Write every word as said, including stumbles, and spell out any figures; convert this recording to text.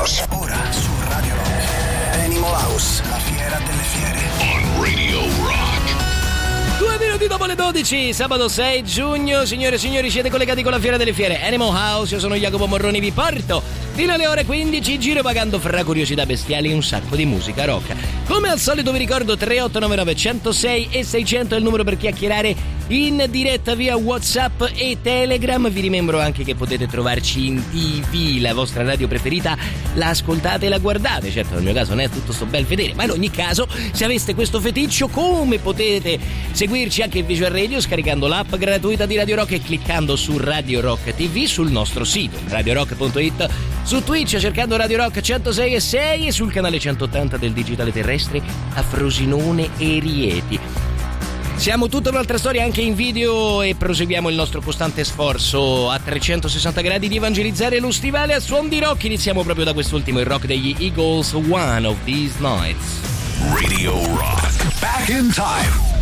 House. Ora su Radio Rock. Animal House, la fiera delle fiere. On Radio Rock. Due minuti dopo le dodici, sabato sei giugno. Signore e signori, siete collegati con la fiera delle fiere Animal House. Io sono Jacopo Morroni, vi porto fino alle ore quindici, giro vagando fra curiosità bestiali e un sacco di musica rock. Come al solito vi ricordo tre otto nove nove uno zero sei e seicento è il numero per chiacchierare in diretta via WhatsApp e Telegram. Vi rimembro anche che potete trovarci in tivù, la vostra radio preferita la ascoltate e la guardate. Certo, nel mio caso non è tutto sto bel vedere, ma in ogni caso, se aveste questo feticcio, come potete seguirci anche in Visual Radio scaricando l'app gratuita di Radio Rock e cliccando su Radio Rock tivù sul nostro sito radio rock punto it, su Twitch cercando Radio Rock centosei e sei e sul canale centottanta del digitale terrestre a Frosinone e Rieti. Siamo tutta un'altra storia anche in video e proseguiamo il nostro costante sforzo a trecentosessanta gradi di evangelizzare lo stivale a suon di rock. Iniziamo proprio da quest'ultimo, il rock degli Eagles, One of These Nights. Radio Rock. Back in time.